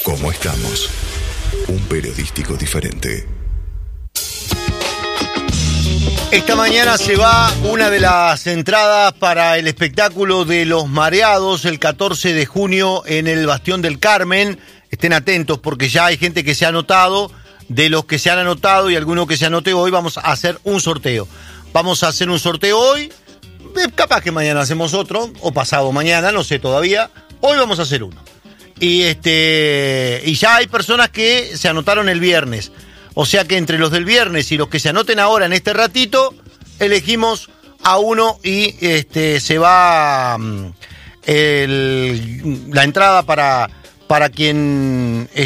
¿Cómo estamos? Un periodístico diferente. Esta mañana se va una de las entradas para el espectáculo de Los Mareados el 14 de junio en el Bastión del Carmen. Estén atentos porque ya hay gente que se ha anotado. De los que se han anotado y alguno que se anote hoy, vamos a hacer un sorteo. Vamos a hacer un sorteo hoy. Capaz que mañana hacemos otro, o pasado mañana, no sé todavía. Hoy vamos a hacer uno. Y ya hay personas que se anotaron el viernes. O sea que entre los del viernes y los que se anoten ahora en este ratito, elegimos a uno y se va la entrada para quien